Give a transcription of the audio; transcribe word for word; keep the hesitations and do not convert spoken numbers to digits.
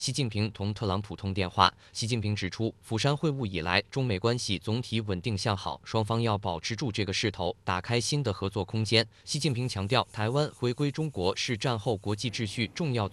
习近平同特朗普通电话。习近平指出，釜山会晤以来，中美关系总体稳定向好，双方要保持住这个势头，打开新的合作空间。习近平强调，台湾回归中国是战后国际秩序重要。